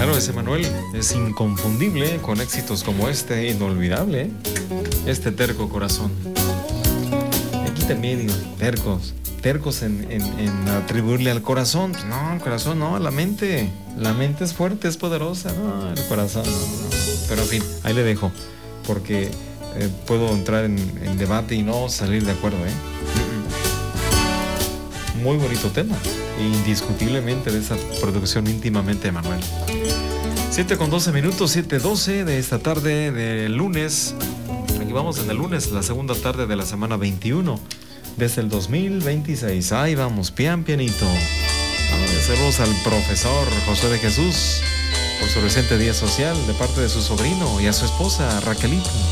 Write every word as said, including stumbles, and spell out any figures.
Claro, ese Manuel es inconfundible con éxitos como este, inolvidable, ¿eh? Este terco corazón. Aquí también digo, tercos, tercos en, en, en atribuirle al corazón. Pues no, el corazón no, la mente. La mente es fuerte, es poderosa, no, el corazón no, no. Pero en fin, ahí le dejo, porque eh, puedo entrar en, en debate y no salir de acuerdo, ¿eh? Muy bonito tema, indiscutiblemente de esa producción íntimamente de Manuel. siete con doce minutos, siete doce de esta tarde de lunes. Aquí vamos en el lunes, la segunda tarde de la semana veintiuno desde el dos mil veintiséis. Ahí vamos, pian pianito. Saludos al profesor José de Jesús por su reciente día social de parte de su sobrino y a su esposa Raquelita.